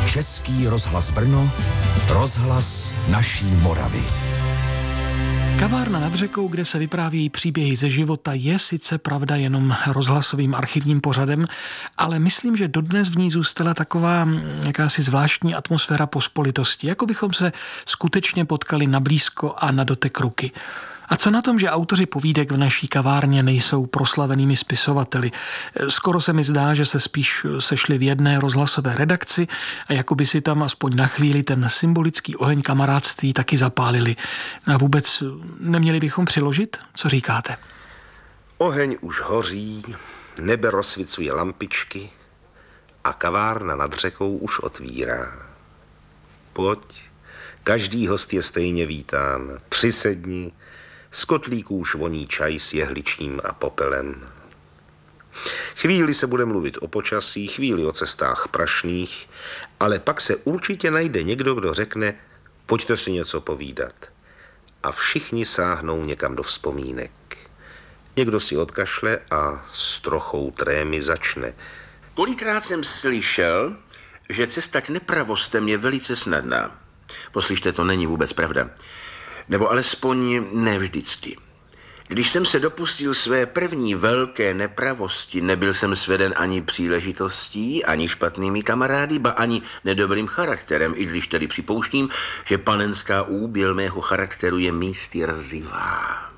Český rozhlas Brno, rozhlas naší Moravy. Kavárna nad řekou, kde se vyprávějí příběhy ze života, je sice pravda jenom rozhlasovým archivním pořadem, ale myslím, že dodnes v ní zůstala taková jakási zvláštní atmosféra pospolitosti, jako bychom se skutečně potkali nablízko a na dotek ruky. A co na tom, že autoři povídek v naší kavárně nejsou proslavenými spisovateli? Skoro se mi zdá, že se spíš sešli v jedné rozhlasové redakci a jako by si tam aspoň na chvíli ten symbolický oheň kamarádství taky zapálili. A vůbec neměli bychom přiložit? Co říkáte? Oheň už hoří, nebe rozsvicuje lampičky a kavárna nad řekou už otvírá. Pojď, každý host je stejně vítán. Přisedni, z kotlíků už voní čaj s jehličím a popelem. Chvíli se bude mluvit o počasí, chvíli o cestách prašných, ale pak se určitě najde někdo, kdo řekne, pojďte si něco povídat. A všichni sáhnou někam do vzpomínek. Někdo si odkašle a s trochou trémy začne. Kolikrát jsem slyšel, že cesta k nepravostem je velice snadná. Poslyšte, to není vůbec pravda. Nebo alespoň ne vždycky. Když jsem se dopustil své první velké nepravosti, nebyl jsem sveden ani příležitostí, ani špatnými kamarády, ba ani nedobrým charakterem, i když tedy připouštím, že panenská úběl mého charakteru je místy rzivá.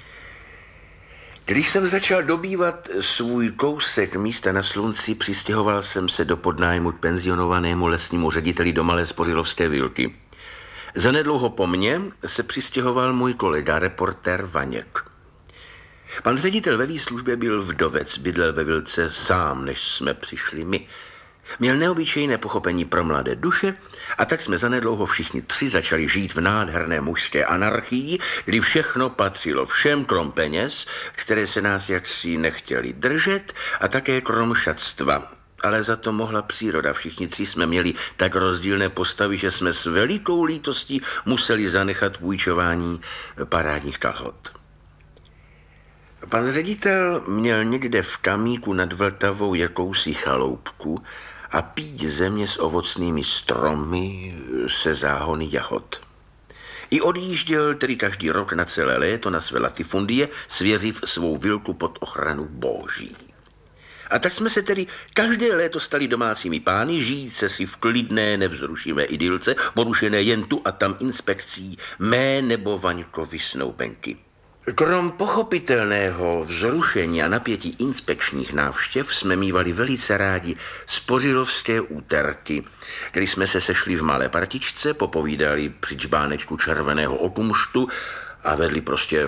Když jsem začal dobývat svůj kousek místa na slunci, přistěhoval jsem se do podnájmu k penzionovanému lesnímu řediteli do malé spořilovské vilky. Zanedlouho po mně se přistěhoval můj kolega, reportér Vaněk. Pan ředitel ve výslužbě byl vdovec, bydlel ve vilce sám, než jsme přišli my. Měl neobyčejné pochopení pro mladé duše a tak jsme zanedlouho všichni tři začali žít v nádherné mužské anarchii, kdy všechno patřilo všem krom peněz, které se nás jaksi nechtěli držet, a také krom šatstva. Ale za to mohla příroda. Všichni tři jsme měli tak rozdílné postavy, že jsme s velikou lítostí museli zanechat půjčování parádních kalhot. Pan ředitel měl někde v Kamíku nad Vltavou jakousi chaloupku a píď země s ovocnými stromy, se záhony jahod. I odjížděl tedy každý rok na celé léto na své latifundie, svěřiv svou vilku pod ochranu boží. A tak jsme se tedy každé léto stali domácími pány, žijíce si v klidné, nevzrušivé idylce, porušené jen tu a tam inspekcí mé nebo Vaňkovy snoubenky. Krom pochopitelného vzrušení a napětí inspekčních návštěv jsme mívali velice rádi spořilovské úterky, kdy jsme se sešli v malé partičce, popovídali při čbánečku červeného okumštu a vedli prostě